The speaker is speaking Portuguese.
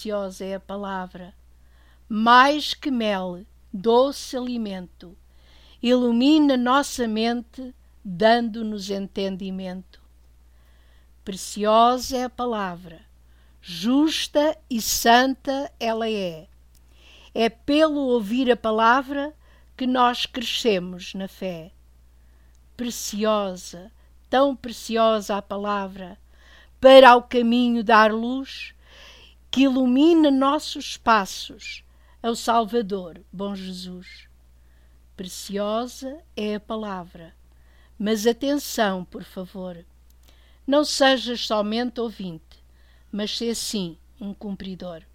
preciosa é a palavra, mais que mel, doce alimento, ilumina nossa mente, dando-nos entendimento. Preciosa é a palavra, justa e santa ela é. É pelo ouvir a palavra que nós crescemos na fé. Preciosa, tão preciosa a palavra, para ao caminho dar luz, que ilumina nossos passos, ao Salvador, bom Jesus. Preciosa é a palavra, mas atenção, por favor, não sejas somente ouvinte, mas sê sim um cumpridor.